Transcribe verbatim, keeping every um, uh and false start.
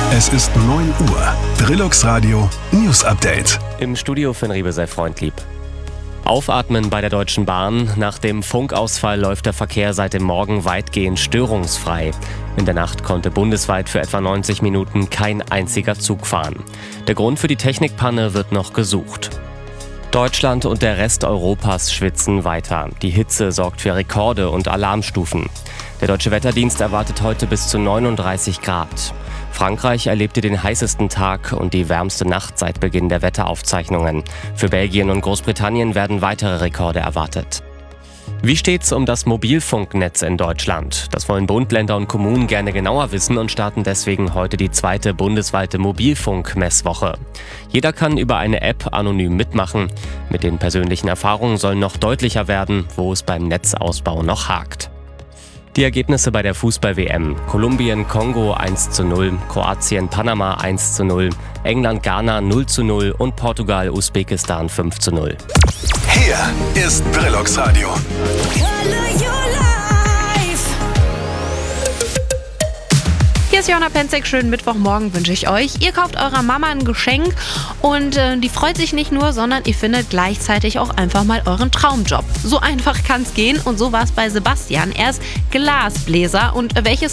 Es ist neun Uhr. Brillux Radio News Update. Im Studio Finn Riebe sei Freund lieb. Aufatmen bei der Deutschen Bahn. Nach dem Funkausfall läuft der Verkehr seit dem Morgen weitgehend störungsfrei. In der Nacht konnte bundesweit für etwa neunzig Minuten kein einziger Zug fahren. Der Grund für die Technikpanne wird noch gesucht. Deutschland und der Rest Europas schwitzen weiter. Die Hitze sorgt für Rekorde und Alarmstufen. Der Deutsche Wetterdienst erwartet heute bis zu neununddreißig Grad. Frankreich erlebte den heißesten Tag und die wärmste Nacht seit Beginn der Wetteraufzeichnungen. Für Belgien und Großbritannien werden weitere Rekorde erwartet. Wie steht's um das Mobilfunknetz in Deutschland? Das wollen Bund, Länder und Kommunen gerne genauer wissen und starten deswegen heute die zweite bundesweite Mobilfunk-Messwoche. Jeder kann über eine App anonym mitmachen. Mit den persönlichen Erfahrungen soll noch deutlicher werden, wo es beim Netzausbau noch hakt. Die Ergebnisse bei der Fußball-W M. Kolumbien, Kongo eins zu null, Kroatien, Panama eins zu null, England, Ghana null zu null und Portugal, Usbekistan fünf zu null. Hier ist Brillux Radio. Hier ist Johanna Penzek, schönen Mittwochmorgen wünsche ich euch. Ihr kauft eurer Mama ein Geschenk und äh, die freut sich nicht nur, sondern ihr findet gleichzeitig auch einfach mal euren Traumjob. So einfach kann es gehen und so war es bei Sebastian. Er ist Glasbläser und welches